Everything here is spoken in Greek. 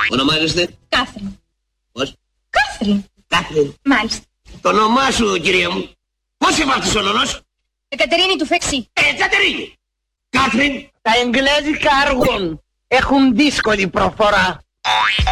Ονομάζεστε? Κάθριν. Πώς? Κάθριν. Κάθριν. Μάλιστα. Το όνομά σου, κυρία μου. Πώς σε βάφτεις ο νονός? Εκατερίνη του Φεξί. Κατερίνη. Κάθριν. Τα εγγλέζικα αργούν. Έχουν δύσκολη προφορά.